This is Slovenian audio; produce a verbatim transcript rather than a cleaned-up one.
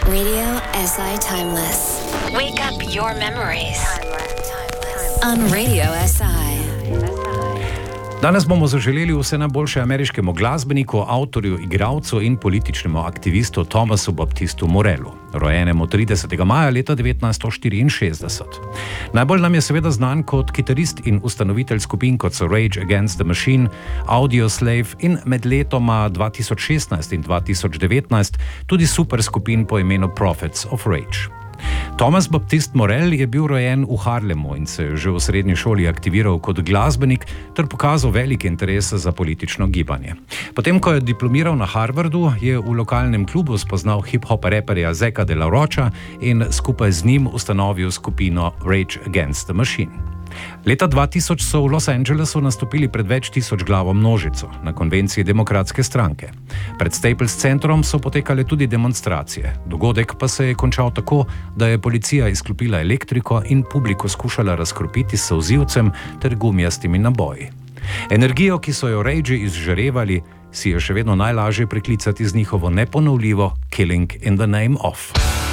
Radio S I Timeless. Wake up your memories. On Radio S I. Danes bomo zaželeli vse najboljše ameriškemu glasbeniku, avtorju, igralcu in političnemu aktivistu Thomasu Baptistu Morellu, rojenemu tridesetega maja leta devetnajststo štiriinšestdeset. Najbolj nam je seveda znan kot kitarist in ustanovitelj skupin kot so Rage Against the Machine, Audioslave in med letoma dva tisoč šestnajst in dva tisoč devetnajst tudi super skupin po imenu Prophets of Rage. Thomas Baptist Morell je bil rojen v Harlemu in se že v srednji šoli aktiviral kot glasbenik ter pokazal velik interes za politično gibanje. Potem, ko je diplomiral na Harvardu, je v lokalnem klubu spoznal hip-hop reperja Zacka de la Rocha in skupaj z njim ustanovil skupino Rage Against the Machine. Leta dva tisoč so v Los Angelesu nastopili pred več tisoč glavo množico na konvenciji Demokratske stranke. Pred Staples centrom so potekale tudi demonstracije. Dogodek pa se je končal tako, da je policija izklopila elektriko in publiko skušala razkropiti s solzivcem ter gumijastimi naboji. Energijo, ki so jo Rage izžarevali, si je še vedno najlažje priklicati z njihovo neponovljivo Killing in the Name of.